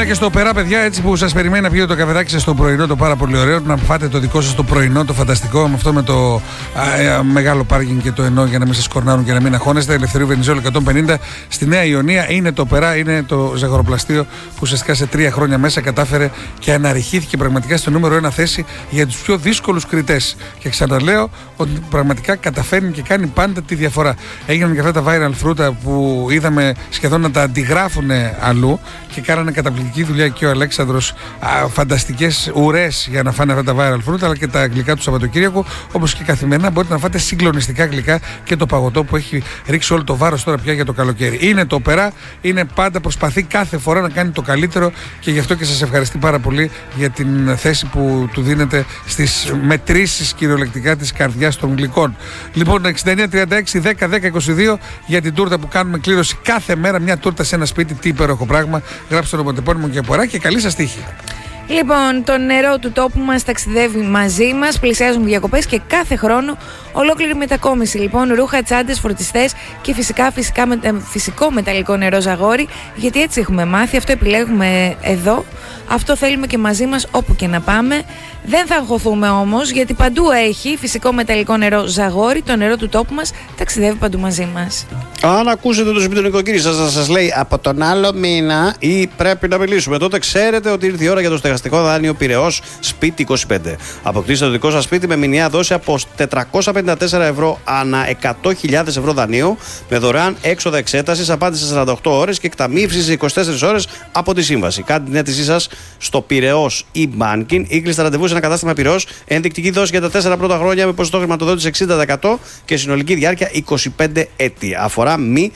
και στο Οπερά, παιδιά, έτσι που σας περιμένει να πιείτε το καφεδάκι σας στο πρωινό, το πάρα πολύ ωραίο, να φάτε το δικό σας το πρωινό, το φανταστικό, με αυτό με το μεγάλο πάρκινγκ και το ενώ για να μην σας κορνάρουν και να μην αγχώνεστε. Ελευθερίου Βενιζέλου 150 στη Νέα Ιωνία. Είναι το Οπερά, είναι το ζαχαροπλαστείο που ουσιαστικά σε 3 χρόνια μέσα κατάφερε και αναρριχήθηκε πραγματικά στο νούμερο 1 θέση για τους πιο δύσκολους κριτές. Και ξαναλέω ότι πραγματικά καταφέρνει και κάνει πάντα τη διαφορά. Έγιναν και αυτά τα viral φρούτα που είδαμε σχεδόν να τα αντιγράφουν αλλού και κάνανε καταπληκτική δουλειά και ο Αλέξανδρος, φανταστικές ουρές για να φάνε αυτά τα viral φρούτα, αλλά και τα γλυκά του Σαββατοκύριακου, όπως και καθημερινά μπορείτε να φάτε συγκλονιστικά γλυκά και το παγωτό που έχει ρίξει όλο το βάρος τώρα πια για το καλοκαίρι. Είναι το Οπερά, είναι πάντα, προσπαθεί κάθε φορά να κάνει το καλύτερο και γι' αυτό και σας ευχαριστεί πάρα πολύ για την θέση που του δίνετε στις μετρήσεις κυριολεκτικά της καρδιάς των γλυκών. Λοιπόν, 6936-10-10-22 για την τούρτα που κάνουμε κλήρωση κάθε μέρα, μια τούρτα σε ένα σπίτι, τι υπέροχο πράγμα. Γράψτε το ονοματεπώνυμο και απορά και καλή σας τύχη. Λοιπόν, το νερό του τόπου μας ταξιδεύει μαζί μας, πλησιάζουν διακοπές και κάθε χρόνο ολόκληρη μετακόμιση. Λοιπόν, ρούχα, τσάντες, φορτιστές και φυσικό μεταλλικό νερό Ζαγόρι, γιατί έτσι έχουμε μάθει, αυτό επιλέγουμε εδώ, αυτό θέλουμε και μαζί μας όπου και να πάμε. Δεν θα αγχωθούμε όμως, γιατί παντού έχει φυσικό μεταλλικό νερό Ζαγόρι, το νερό του τόπου μας ταξιδεύει παντού μαζί μας. Αν ακούσετε το σπίτι του νοικοκύρη σας να σας λέει από τον άλλο μήνα ή πρέπει να μιλήσουμε, τότε ξέρετε ότι ήρθε η ώρα για το στεγαστικό δάνειο Πειραιώς Σπίτι 25. Αποκτήστε το δικό σας σπίτι με μηνιαία δόση από 454 ευρώ ανά 100.000 ευρώ δανείου, με δωρεάν έξοδα εξέτασης, απάντηση σε 48 ώρες και εκταμείευση σε 24 ώρες από τη σύμβαση. Κάντε την αίτησή σας στο Πειραιώς e-banking ή κλείστε ραντεβού σε ένα κατάστημα Πειραιώς. Ενδεικτική δόση για τα 4 πρώτα χρόνια με ποσοστό χρηματοδότηση 60% και συνολική διάρκεια 25 έτη. Αφορά μη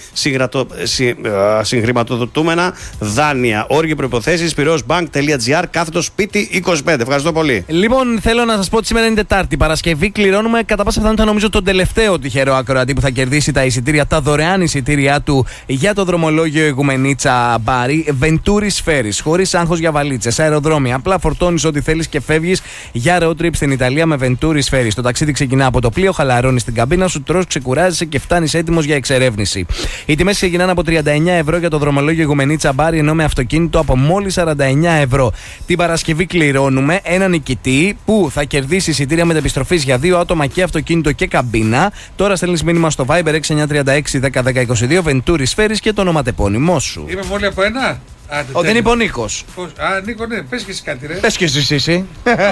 συγχρηματοδοτούμενα δάνεια. Όροι και προϋποθέσεις πειραιώσbank.gr/σπίτι 25. Ευχαριστώ πολύ. Λοιπόν, θέλω να σας πω ότι σήμερα είναι Τετάρτη. Παρασκευή κληρώνουμε κατά πάσα πιθανότητα νομίζω τον τελευταίο τυχερό ακροατή που θα κερδίσει τα εισιτήρια, τα δωρεάν εισιτήριά του για το δρομολόγιο Ιγουμενίτσα Μπάρι Ventouris Ferries. Χωρίς άγχος για βαλίτσες, αεροδρόμια. Απλά φορτώνεις ό,τι θέλεις και φεύγεις για road trip στην Ιταλία με Ventouris Ferries. Το ταξίδι ξεκινά από το πλοίο, χαλαρώνεις την καμπίνα σου, τρως, ξεκουράζεσαι και φτάνεις έτοιμος για εξερεύνηση. Οι τιμές ξεκινάνε από 39 ευρώ για το δρομολόγιο Ιγουμενίτσα Μπάρι, ενώ με αυτοκίνητο από μόλις 49 ευρώ. Την Παρασκευή κληρώνουμε έναν νικητή που θα κερδίσει εισιτήρια μετεπιστροφής για 2 άτομα και αυτοκίνητο και καμπίνα. Τώρα στέλνεις μήνυμα στο Viber 6936-1010-22 Ventouris Ferries και το ονοματεπώνυμό σου. Είμαι όλοι από ένα. Δεν είπε ο Νίκος. Νίκο, ναι, πες και εσύ κάτι, ρε. Πες και εσύ.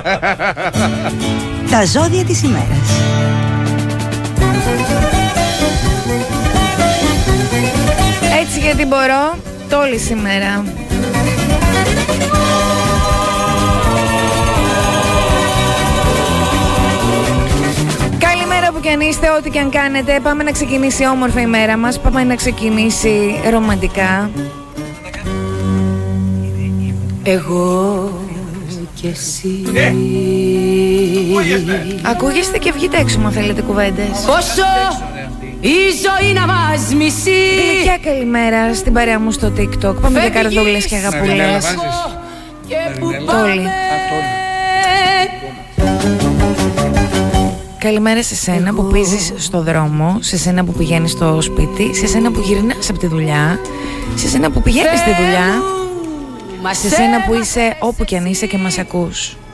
Τα ζώδια της ημέρας. Έτσι γιατί μπορώ, όλη σήμερα. Καλημέρα που κι αν είστε, ό,τι κι αν κάνετε. Πάμε να ξεκινήσει όμορφα η μέρα μας. Πάμε να ξεκινήσει ρομαντικά. Εγώ και εσύ. Ακούγεστε και βγείτε έξω μα θέλετε κουβέντες. Πόσο η ζωή να μας μισεί. Γλυκιά καλημέρα στην παρέα μου στο TikTok. Πάμε για καρδούλες και αγαπούλες. Τόλοι. Καλημέρα σε σένα που πίζεις στο δρόμο, σε σένα που πηγαίνεις στο σπίτι, σε σένα που γυρνάς από τη δουλειά, σε σένα που πηγαίνεις στη δουλειά, σε σένα που είσαι όπου κι αν είσαι και μας ακούς.